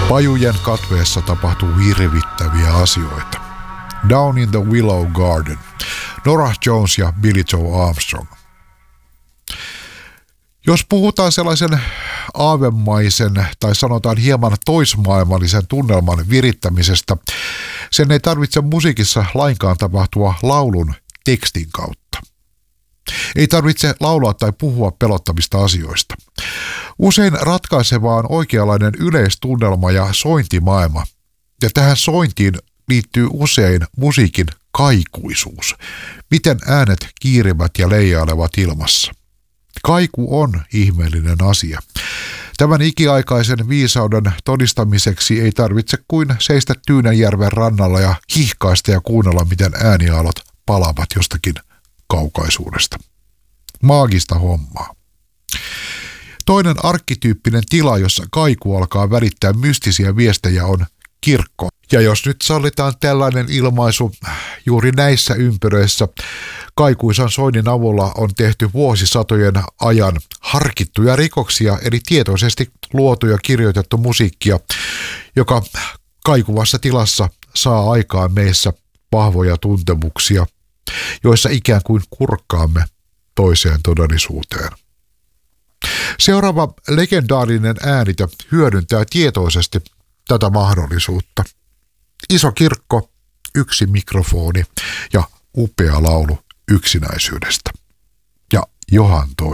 Pajujen katveessa tapahtuu hirvittäviä asioita. Down in the Willow Garden. Norah Jones ja Billie Joe Armstrong. Jos puhutaan sellaisen aavemaisen tai sanotaan hieman toismaailmallisen tunnelman virittämisestä, sen ei tarvitse musiikissa lainkaan tapahtua laulun tekstin kautta. Ei tarvitse laulaa tai puhua pelottavista asioista. Usein ratkaisevaa on oikeanlainen yleistunnelma ja sointimaailma. Ja tähän sointiin liittyy usein musiikin kaikuisuus. Miten äänet kiirivät ja leijailevat ilmassa. Kaiku on ihmeellinen asia. Tämän ikiaikaisen viisauden todistamiseksi ei tarvitse kuin seistä Tyynenjärven rannalla ja hihkaista ja kuunnella, miten ääniaallot palaavat jostakin kaukaisuudesta. Maagista hommaa. Toinen arkkityyppinen tila, jossa kaiku alkaa välittää mystisiä viestejä, on kirkko. Ja jos nyt sallitaan tällainen ilmaisu, juuri näissä ympyröissä kaikuisan soinnin avulla on tehty vuosisatojen ajan harkittuja rikoksia, eli tietoisesti luotu ja kirjoitettu musiikkia, joka kaikuvassa tilassa saa aikaan meissä vahvoja tuntemuksia, joissa ikään kuin kurkkaamme toiseen todellisuuteen. Seuraava legendaarinen äänitö hyödyntää tietoisesti tätä mahdollisuutta. Iso kirkko, yksi mikrofoni ja upea laulu yksinäisyydestä. Ja Johan toi.